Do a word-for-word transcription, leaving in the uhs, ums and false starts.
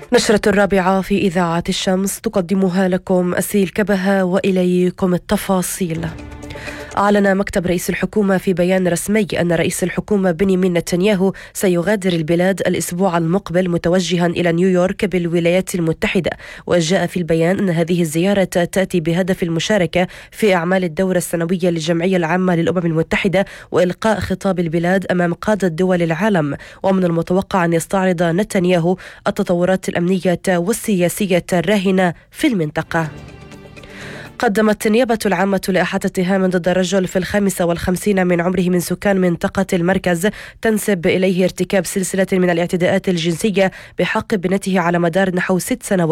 نشرة الرابعة في إذاعة الشمس تقدمها لكم أسيل كبهة، وإليكم التفاصيل. أعلن مكتب رئيس الحكومة في بيان رسمي أن رئيس الحكومة بنيامين نتنياهو سيغادر البلاد الأسبوع المقبل متوجها إلى نيويورك بالولايات المتحدة. وجاء في البيان أن هذه الزيارة تأتي بهدف المشاركة في أعمال الدورة السنوية للجمعية العامة للأمم المتحدة وإلقاء خطاب البلاد أمام قادة دول العالم. ومن المتوقع أن يستعرض نتنياهو التطورات الأمنية والسياسية الراهنة في المنطقة. قدمت النيابة العامة لإحاطة اتهام ضد الرجل في الخامسة والخمسين من عمره من سكان منطقة المركز تنسب إليه ارتكاب سلسلة من الاعتداءات الجنسية بحق ابنته على مدار نحو ست سنوات